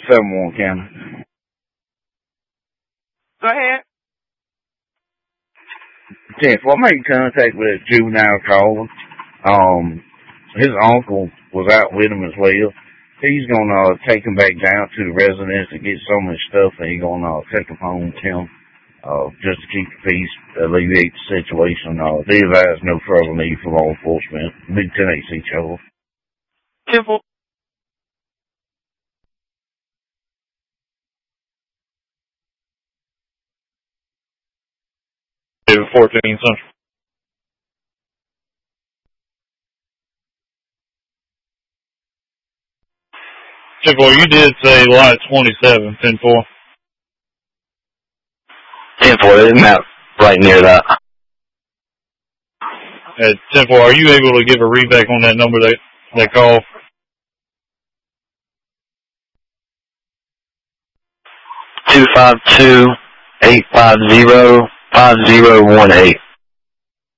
7-1 County. Go ahead. 10-4, I made contact with a juvenile caller. His uncle was out with him as well. He's gonna take him back down to the residence to get some of his stuff, and he's gonna take him home with him, just to keep the peace, alleviate the situation. They advise no further need for law enforcement. Big 10-8 each other. 10-4. David 14 Central. You did say lot 27, 10-4. 10-4, isn't that right near that? At 10-4, are you able to give a readback on that number they call? 252-850-5018.